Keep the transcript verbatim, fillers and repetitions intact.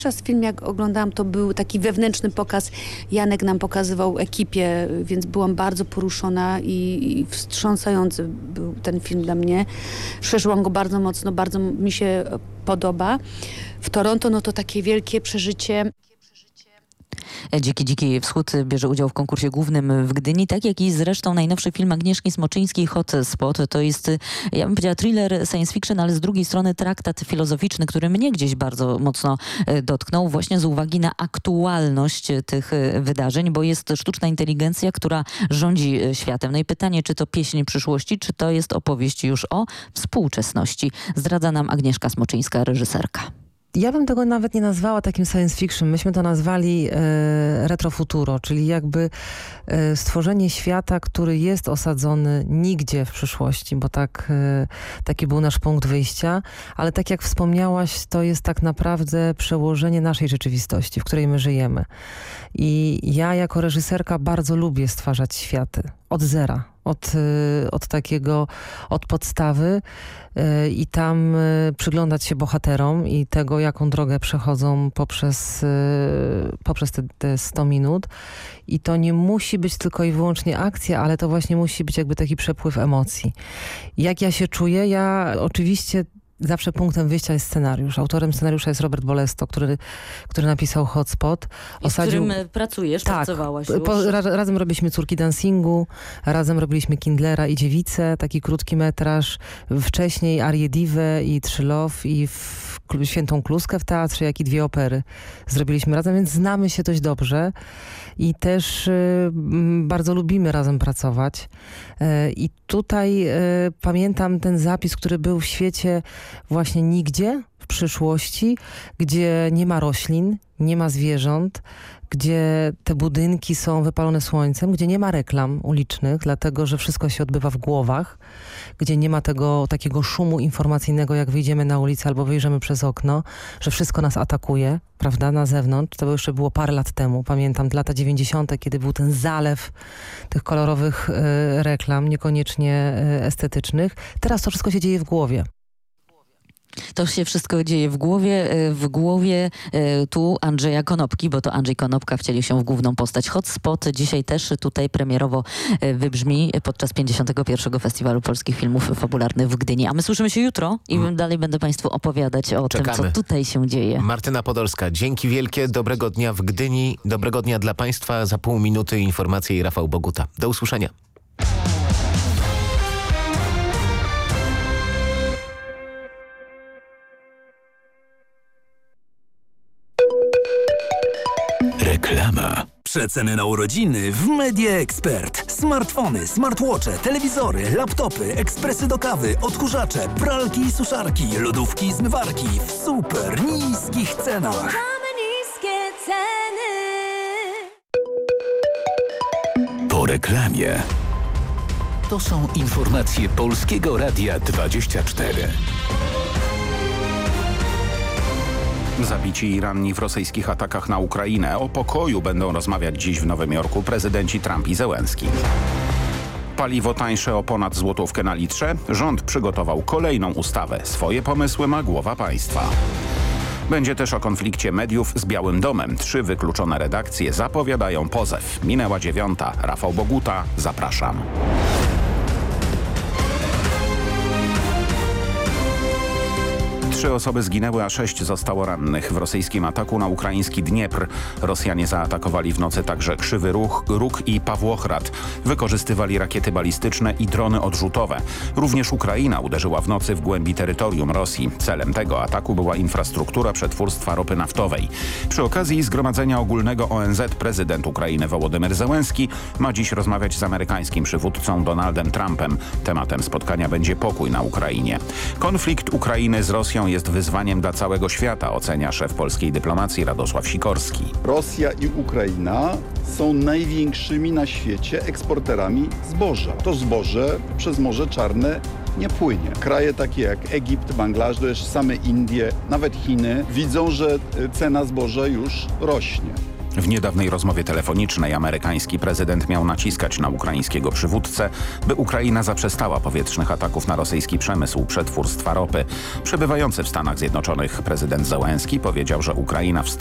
Czas film, jak oglądałam, to był taki wewnętrzny pokaz. Janek nam pokazywał ekipie, więc byłam bardzo poruszona i, i wstrząsający był ten film dla mnie. Przeżyłam go bardzo mocno, bardzo mi się podoba. W Toronto no to takie wielkie przeżycie. Dziki Dziki Wschód bierze udział w konkursie głównym w Gdyni, tak jak i zresztą najnowszy film Agnieszki Smoczyńskiej Hot Spot. To jest, ja bym powiedziała, thriller science fiction, ale z drugiej strony traktat filozoficzny, który mnie gdzieś bardzo mocno dotknął właśnie z uwagi na aktualność tych wydarzeń, bo jest sztuczna inteligencja, która rządzi światem. No i pytanie, czy to pieśń przyszłości, czy to jest opowieść już o współczesności. Zdradza nam Agnieszka Smoczyńska, reżyserka. Ja bym tego nawet nie nazwała takim science fiction. Myśmy to nazwali e, retrofuturo, czyli jakby e, stworzenie świata, który jest osadzony nigdzie w przyszłości, bo tak, e, taki był nasz punkt wyjścia. Ale tak jak wspomniałaś, to jest tak naprawdę przełożenie naszej rzeczywistości, w której my żyjemy. I ja jako reżyserka bardzo lubię stwarzać światy od zera. Od, od takiego, od podstawy yy, i tam yy, przyglądać się bohaterom i tego, jaką drogę przechodzą poprzez, yy, poprzez te, te sto minut. I to nie musi być tylko i wyłącznie akcja, ale to właśnie musi być jakby taki przepływ emocji. Jak ja się czuję? Ja oczywiście zawsze punktem wyjścia jest scenariusz. Autorem scenariusza jest Robert Bolesto, który, który napisał Hot Spot. Osadził... Z którym pracujesz, tak, pracowałaś już. Po, ra, razem robiliśmy Córki dancingu, razem robiliśmy Kindlera i Dziewicę, taki krótki metraż. Wcześniej Arię Divę i Trzy Love i w Świętą Kluskę w teatrze, jak i dwie opery zrobiliśmy razem, więc znamy się dość dobrze i też y, bardzo lubimy razem pracować. Y, I tutaj y, pamiętam ten zapis, który był w świecie właśnie nigdzie, w przyszłości, gdzie nie ma roślin, nie ma zwierząt, gdzie te budynki są wypalone słońcem, gdzie nie ma reklam ulicznych, dlatego że wszystko się odbywa w głowach, gdzie nie ma tego takiego szumu informacyjnego, jak wyjdziemy na ulicę albo wyjrzymy przez okno, że wszystko nas atakuje, prawda, na zewnątrz. To jeszcze było parę lat temu, pamiętam, lata dziewięćdziesiąte, kiedy był ten zalew tych kolorowych y, reklam, niekoniecznie y, estetycznych. Teraz to wszystko się dzieje w głowie. To się wszystko dzieje w głowie, w głowie tu Andrzeja Konopki, bo to Andrzej Konopka wcielił się w główną postać. Hot Spot dzisiaj też tutaj premierowo wybrzmi podczas pięćdziesiątego pierwszego Festiwalu Polskich Filmów Fabularnych w Gdyni. A my słyszymy się jutro i hmm. dalej będę Państwu opowiadać o Czekamy. tym, co tutaj się dzieje. Martyna Podolska, dzięki wielkie, dobrego dnia w Gdyni, dobrego dnia dla Państwa. Za pół minuty informacje i Rafał Boguta. Do usłyszenia. Reklama. Przeceny na urodziny w Media Expert. Smartfony, smartwatche, telewizory, laptopy, ekspresy do kawy, odkurzacze, pralki i suszarki, lodówki i zmywarki w super niskich cenach. Mamy niskie ceny. Po reklamie. To są informacje Polskiego Radia dwadzieścia cztery. Zabici i ranni w rosyjskich atakach na Ukrainę. O pokoju będą rozmawiać dziś w Nowym Jorku prezydenci Trump i Zełenski. Paliwo tańsze o ponad złotówkę na litrze. Rząd przygotował kolejną ustawę. Swoje pomysły ma głowa państwa. Będzie też o konflikcie mediów z Białym Domem. Trzy wykluczone redakcje zapowiadają pozew. Minęła dziewiąta. Rafał Boguta. Zapraszam. Trzy osoby zginęły, a sześć zostało rannych w rosyjskim ataku na ukraiński Dniepr. Rosjanie zaatakowali w nocy także Krzywy Róg, Róg i Pawłochrad. Wykorzystywali rakiety balistyczne i drony odrzutowe. Również Ukraina uderzyła w nocy w głębi terytorium Rosji. Celem tego ataku była infrastruktura przetwórstwa ropy naftowej. Przy okazji Zgromadzenia Ogólnego O N Z prezydent Ukrainy Wołodymyr Zełenski ma dziś rozmawiać z amerykańskim przywódcą Donaldem Trumpem. Tematem spotkania będzie pokój na Ukrainie. Konflikt Ukrainy z Rosją jest wyzwaniem dla całego świata, ocenia szef polskiej dyplomacji Radosław Sikorski. Rosja i Ukraina są największymi na świecie eksporterami zboża. To zboże przez Morze Czarne nie płynie. Kraje takie jak Egipt, Bangladesz, same Indie, nawet Chiny widzą, że cena zboża już rośnie. W niedawnej rozmowie telefonicznej amerykański prezydent miał naciskać na ukraińskiego przywódcę, by Ukraina zaprzestała powietrznych ataków na rosyjski przemysł przetwórstwa ropy. Przebywający w Stanach Zjednoczonych prezydent Zełenski powiedział, że Ukraina wstrzymała